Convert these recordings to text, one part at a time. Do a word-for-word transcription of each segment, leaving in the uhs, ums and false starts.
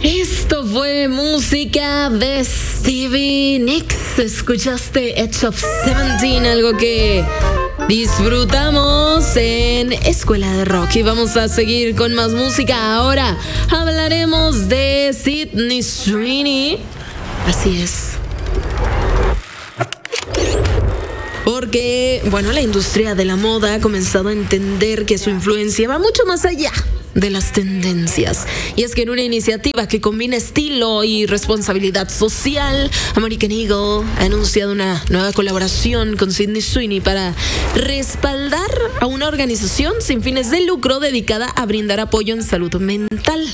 Esto fue música de Stevie Nicks. Escuchaste Edge of Seventeen, algo que disfrutamos en Escuela de Rock. Y vamos a seguir con más música. Ahora hablaremos de Sydney Sweeney. Así es. Porque, bueno, la industria de la moda ha comenzado a entender que su influencia va mucho más allá de las tendencias. Y es que en una iniciativa que combina estilo y responsabilidad social, American Eagle ha anunciado una nueva colaboración con Sydney Sweeney para respaldar a una organización sin fines de lucro dedicada a brindar apoyo en salud mental.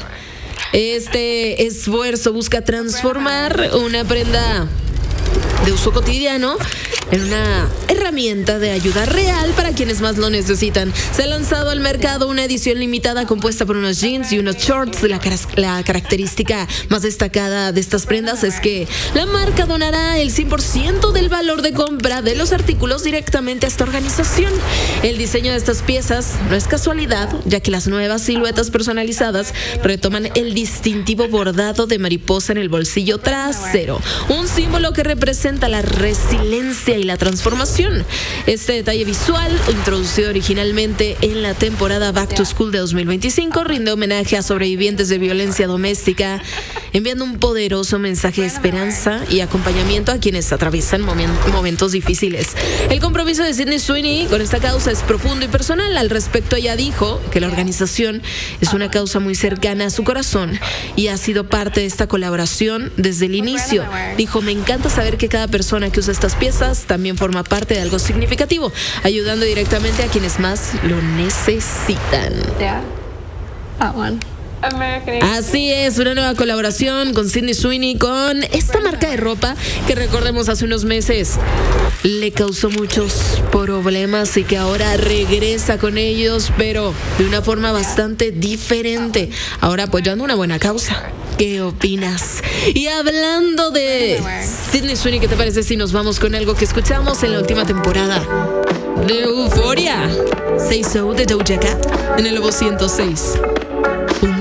Este esfuerzo busca transformar una prenda de uso cotidiano en una herramienta de ayuda real para quienes más lo necesitan. Se ha lanzado al mercado una edición limitada compuesta por unos jeans y unos shorts. La, la característica más destacada de estas prendas es que la marca donará el cien por ciento del valor de compra de los artículos directamente a esta organización. El diseño de estas piezas no es casualidad, ya que las nuevas siluetas personalizadas retoman el distintivo bordado de mariposa en el bolsillo trasero, un símbolo que representa la resiliencia y la transformación. Este detalle visual, introducido originalmente en la temporada Back to School de dos mil veinticinco, rinde homenaje a sobrevivientes de violencia doméstica, enviando un poderoso mensaje de esperanza y acompañamiento a quienes atraviesan momen- momentos difíciles. El compromiso de Sydney Sweeney con esta causa es profundo y personal. Al respecto, ella dijo que la organización es una causa muy cercana a su corazón y ha sido parte de esta colaboración desde el inicio. Dijo: me encanta saber que cada persona que usa estas piezas también forma parte de algo significativo, ayudando directamente a quienes más lo necesitan. Yeah, that one. Así es, una nueva colaboración con Sydney Sweeney con esta marca de ropa que, recordemos, hace unos meses le causó muchos problemas y que ahora regresa con ellos, pero de una forma bastante diferente, ahora apoyando una buena causa. ¿Qué opinas? Y hablando de Sydney Sweeney, ¿qué te parece si nos vamos con algo que escuchamos en la última temporada de Euphoria? Say So de Doja Cat en el Lobo ciento seis.